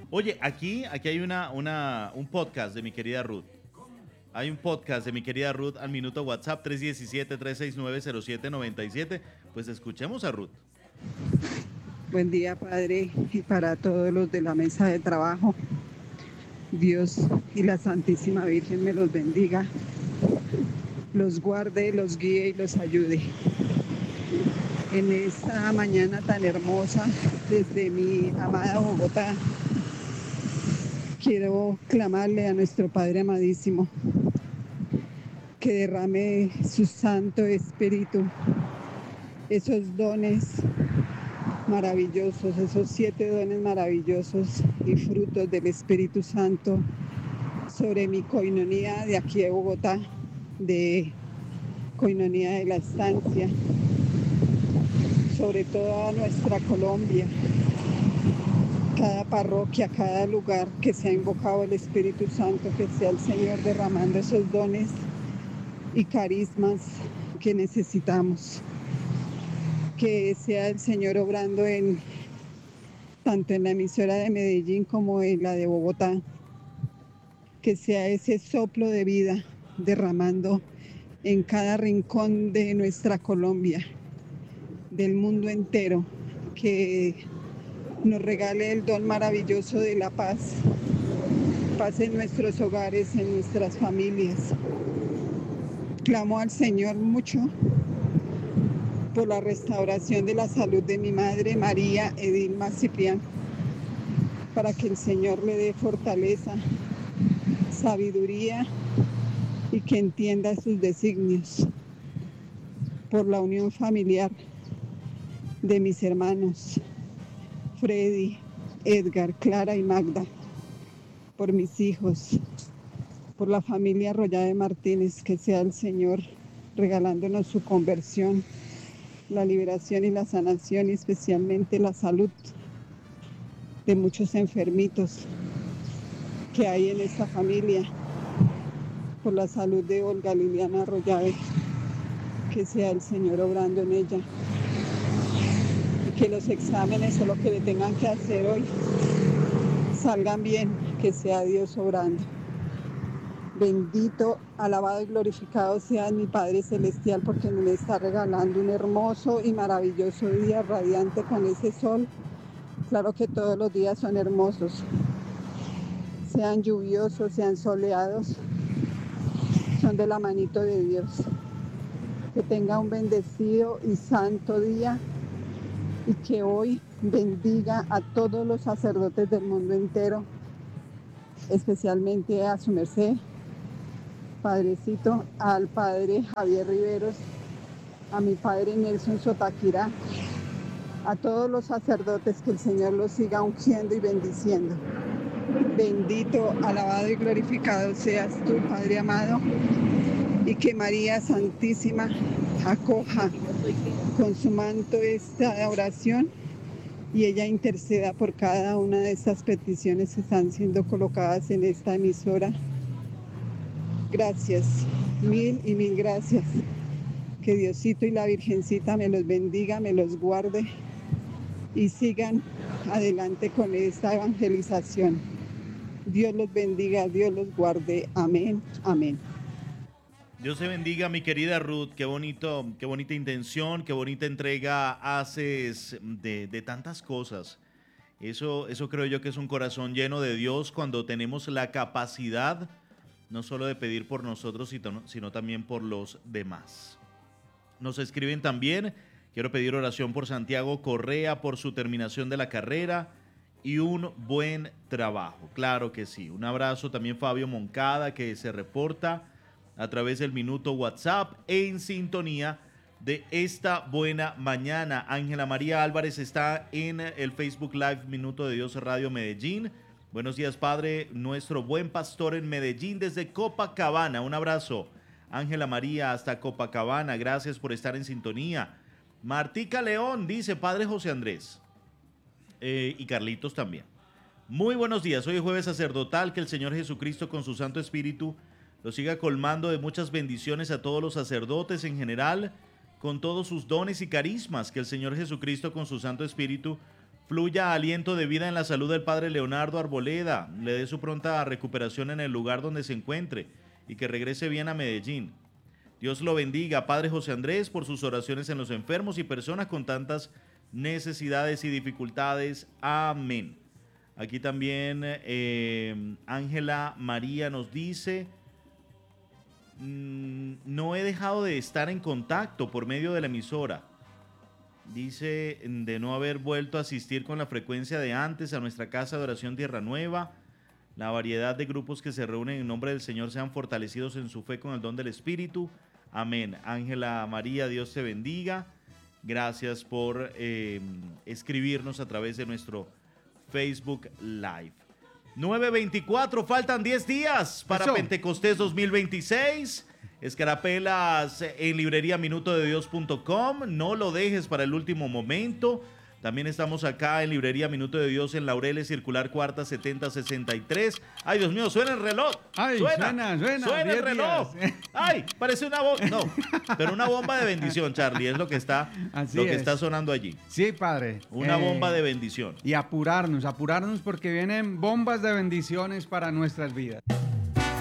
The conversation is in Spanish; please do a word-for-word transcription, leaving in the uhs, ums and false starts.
Oye, aquí, aquí hay una, una, un podcast de mi querida Ruth. Hay un podcast de mi querida Ruth al minuto WhatsApp tres uno siete, tres seis nueve, cero siete nueve siete. Pues escuchemos a Ruth. Buen día, Padre, y para todos los de la mesa de trabajo. Dios y la Santísima Virgen me los bendiga, los guarde, los guíe y los ayude. En esta mañana tan hermosa, desde mi amada Bogotá, quiero clamarle a nuestro Padre amadísimo que derrame su Santo Espíritu, esos dones maravillosos, esos siete dones maravillosos y frutos del Espíritu Santo sobre mi coinonía de aquí de Bogotá, de coinonía de la estancia, sobre toda nuestra Colombia, cada parroquia, cada lugar que se ha invocado el Espíritu Santo, que sea el Señor derramando esos dones y carismas que necesitamos, que sea el Señor obrando en tanto en la emisora de Medellín como en la de Bogotá, que sea ese soplo de vida derramando en cada rincón de nuestra Colombia, del mundo entero, que nos regale el don maravilloso de la paz, paz en nuestros hogares, en nuestras familias. Clamo al Señor mucho por la restauración de la salud de mi madre María Edilma Ciprián, para que el Señor le dé fortaleza, sabiduría y que entienda sus designios, por la unión familiar de mis hermanos Freddy, Edgar, Clara y Magda, por mis hijos, por la familia Arroyave Martínez, que sea el Señor regalándonos su conversión, la liberación y la sanación, y especialmente la salud de muchos enfermitos que hay en esta familia, por la salud de Olga Liliana Arroyave, que sea el Señor obrando en ella, y que los exámenes o lo que le tengan que hacer hoy salgan bien, que sea Dios obrando. Bendito, alabado y glorificado sea mi Padre Celestial, porque me está regalando un hermoso y maravilloso día radiante con ese sol. Claro que todos los días son hermosos, sean lluviosos, sean soleados, son de la manito de Dios. Que tenga un bendecido y santo día, y que hoy bendiga a todos los sacerdotes del mundo entero, especialmente a su merced, Padrecito, al Padre Javier Riveros, a mi Padre Nelson Sotaquirá, a todos los sacerdotes, que el Señor los siga ungiendo y bendiciendo. Bendito, alabado y glorificado seas tú, Padre amado, y que María Santísima acoja con su manto esta oración y ella interceda por cada una de estas peticiones que están siendo colocadas en esta emisora. Gracias, mil y mil gracias. Que Diosito y la Virgencita me los bendiga, me los guarde y sigan adelante con esta evangelización. Dios los bendiga, Dios los guarde. Amén, amén. Dios te bendiga, mi querida Ruth. Qué bonito, qué bonita intención, qué bonita entrega haces de, de tantas cosas. Eso, eso creo yo que es un corazón lleno de Dios cuando tenemos la capacidad no solo de pedir por nosotros, sino, sino también por los demás. Nos escriben también, quiero pedir oración por Santiago Correa, por su terminación de la carrera y un buen trabajo. Claro que sí. Un abrazo también Fabio Moncada, que se reporta a través del minuto WhatsApp en sintonía de esta buena mañana. Ángela María Álvarez está en el Facebook Live Minuto de Dios Radio Medellín. Buenos días, Padre, nuestro buen pastor en Medellín desde Copacabana. Un abrazo, Ángela María, hasta Copacabana. Gracias por estar en sintonía. Martica León dice, Padre José Andrés, eh, y Carlitos también. Muy buenos días, hoy es jueves sacerdotal, que el Señor Jesucristo con su Santo Espíritu lo siga colmando de muchas bendiciones a todos los sacerdotes en general, con todos sus dones y carismas, que el Señor Jesucristo con su Santo Espíritu fluya aliento de vida en la salud del padre Leonardo Arboleda, le dé su pronta recuperación en el lugar donde se encuentre y que regrese bien a Medellín. Dios lo bendiga, padre José Andrés, por sus oraciones en los enfermos y personas con tantas necesidades y dificultades. Amén. Aquí también Ángela eh, María nos dice, mmm, no he dejado de estar en contacto por medio de la emisora. Dice de no haber vuelto a asistir con la frecuencia de antes a nuestra casa de oración Tierra Nueva. La variedad de grupos que se reúnen en nombre del Señor sean fortalecidos en su fe con el don del Espíritu. Amén. Ángela María, Dios te bendiga. Gracias por eh, escribirnos a través de nuestro Facebook Live. nueve veinticuatro, faltan diez días para Eso. Pentecostés dos mil veintiséis. Escarapelas en librería minuto de dios punto com. No lo dejes para el último momento. También estamos acá en librería Minuto de Dios en Laureles Circular Cuarta setenta sesenta y tres. Ay, Dios mío, suena el reloj. Ay, suena, suena, suena. Suena el reloj. Días. Ay, parece una bomba. No, pero una bomba de bendición, Charlie, es lo que está, lo que está sonando allí. Sí, padre. Una eh, bomba de bendición. Y apurarnos, apurarnos porque vienen bombas de bendiciones para nuestras vidas.